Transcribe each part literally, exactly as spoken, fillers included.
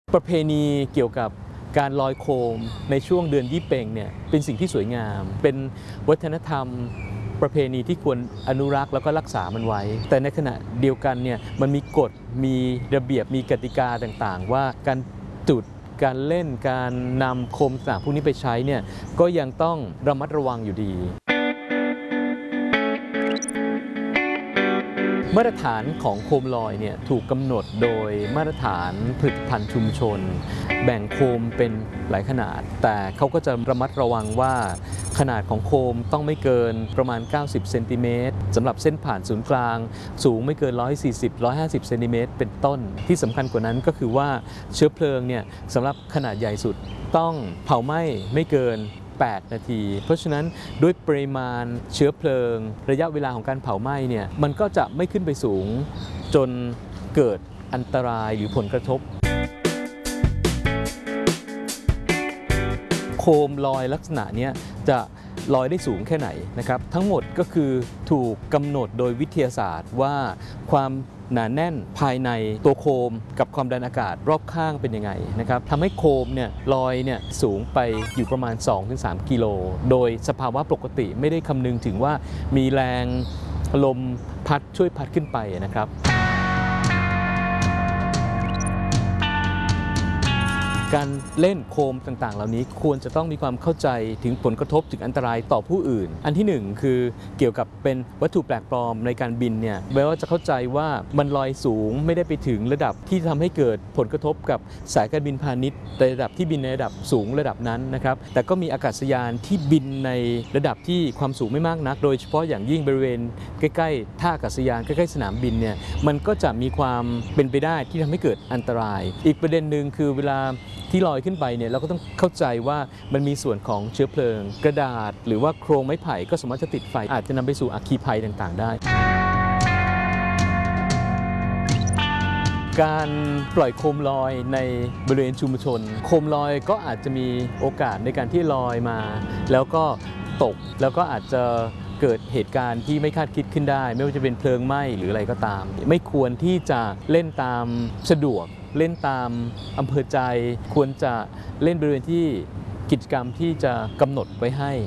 ประเพณีเกี่ยวกับการลอยโคมในช่วงเดือนยี่เปงเนี่ยเป็นสิ่งที่สวยงามเป็นวัฒนธรรมประเพณีที่ควรอนุรักษ์แล้วก็รักษามันไว้แต่ในขณะเดียวกันเนี่ยมันมีกฎมีระเบียบมีกติกาต่างๆว่าการจุดการเล่นการนำโคมต่างพวกนี้ไปใช้เนี่ยก็ยังต้องระมัดระวังอยู่ดีมาตรฐานของโคมลอยเนี่ยถูกกำหนดโดยมาตรฐานผลิตภัณฑ์ชุมชนแบ่งโคมเป็นหลายขนาดแต่เขาก็จะระมัดระวังว่าขนาดของโคมต้องไม่เกินประมาณเก้าสิบเซนติเมตรสำหรับเส้นผ่านศูนย์กลางสูงไม่เกินหนึ่งร้อยสี่สิบ หนึ่งร้อยห้าสิบเซนติเมตรเป็นต้นที่สำคัญกว่านั้นก็คือว่าเชื้อเพลิงเนี่ยสำหรับขนาดใหญ่สุดต้องเผาไหม้ไม่เกินแปดนาทีเพราะฉะนั้นด้วยปริมาณเชื้อเพลิงระยะเวลาของการเผาไหม้เนี่ยมันก็จะไม่ขึ้นไปสูงจนเกิดอันตรายหรือผลกระทบโคมลอยลักษณะนี้จะลอยได้สูงแค่ไหนนะครับทั้งหมดก็คือถูกกำหนดโดยวิทยาศาสตร์ว่าความหนาแน่นภายในตัวโคมกับความดันอากาศรอบข้างเป็นยังไงนะครับทำให้โคมเนี่ยลอยเนี่ยสูงไปอยู่ประมาณ สองถึงสาม กิโลโดยสภาวะปกติไม่ได้คำนึงถึงว่ามีแรงลมพัดช่วยพัดขึ้นไปนะครับการเล่นโคมต่างๆเหล่านี้ควรจะต้องมีความเข้าใจถึงผลกระทบถึงอันตรายต่อผู้อื่นอันที่หนึ่งคือเกี่ยวกับเป็นวัตถุแปลกปลอมในการบินเนี่ยแม้ว่าจะเข้าใจว่ามันลอยสูงไม่ได้ไปถึงระดับที่ทำให้เกิดผลกระทบกับสายการบินพาณิชย์ในระดับที่บินในระดับสูงระดับนั้นนะครับแต่ก็มีอากาศยานที่บินในระดับที่ความสูงไม่มากนักโดยเฉพาะอย่างยิ่งบริเวณใกล้ๆท่าอากาศยานใกล้ๆสนามบินเนี่ยมันก็จะมีความเป็นไปได้ที่ทำให้เกิดอันตรายอีกประเด็นหนึ่งคือเวลาที่ลอยขึ้นไปเนี่ยเราก็ต้องเข้าใจว่ามันมีส่วนของเชื้อเพลิงกระดาษหรือว่าโครงไม้ไผ่ก็สามารถจะติดไฟอาจจะนำไปสู่อัคคีภัยต่างๆได้การปล่อยโคมลอยในบริเวณชุมชนโคมลอยก็อาจจะมีโอกาสในการที่ลอยมาแล้วก็ตกแล้วก็อาจจะเกิดเหตุการณ์ที่ไม่คาดคิดขึ้นได้ไม่ว่าจะเป็นเพลิงไหม้หรืออะไรก็ตามไม่ควรที่จะเล่นตามสะดวกเล่นตามอำเภอใจควรจะเล่นบริเวณที่กิจกรรมที่จะกำหนดไว้ให้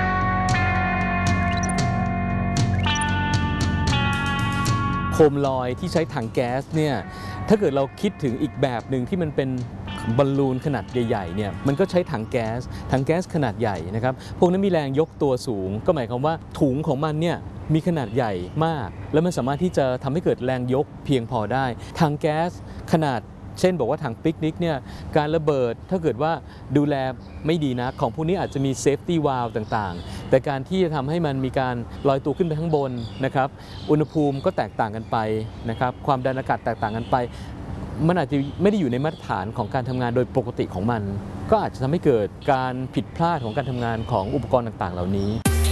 โคมลอยที่ใช้ถังแก๊สเนี่ยถ้าเกิดเราคิดถึงอีกแบบหนึ่งที่มันเป็นบอลลูนขนาดใหญ่ๆเนี่ยมันก็ใช้ถังแก๊สถังแก๊สขนาดใหญ่นะครับพวกนั้นมีแรงยกตัวสูงก็หมายความว่าถุงของมันเนี่ยมีขนาดใหญ่มากแล้วมันสามารถที่จะทำให้เกิดแรงยกเพียงพอได้ถังแก๊สขนาดเช่นบอกว่าถังปิกนิกเนี่ยการระเบิดถ้าเกิดว่าดูแลไม่ดีนะของพวกนี้อาจจะมีเซฟตี้วาล์วต่างๆแต่การที่จะทำให้มันมีการลอยตัวขึ้นไปข้างบนนะครับอุณหภูมิก็แตกต่างกันไปนะครับความดันอากาศแตกต่างกันไปมันอาจจะไม่ได้อยู่ในมาตรฐานของการทำงานโดยปกติของมันก็อาจจะทำให้เกิดการผิดพลาดของการทำงานของอุปกรณ์ต่างๆเหล่านี้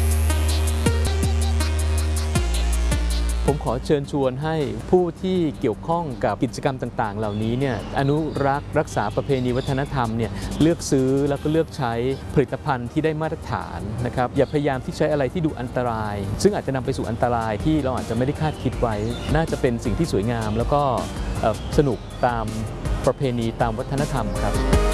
ผมขอเชิญชวนให้ผู้ที่เกี่ยวข้องกับกิจกรรมต่างๆเหล่านี้เนี่ยอนุรักษ์รักษาประเพณีวัฒนธรรมเนี่ยเลือกซื้อแล้วก็เลือกใช้ผลิตภัณฑ์ที่ได้มาตรฐานนะครับอย่าพยายามที่ใช้อะไรที่ดูอันตรายซึ่งอาจจะนำไปสู่อันตรายที่เราอาจจะไม่ได้คาดคิดไว้น่าจะเป็นสิ่งที่สวยงามแล้วก็สนุกตามประเพณีตามวัฒนธรรมครับ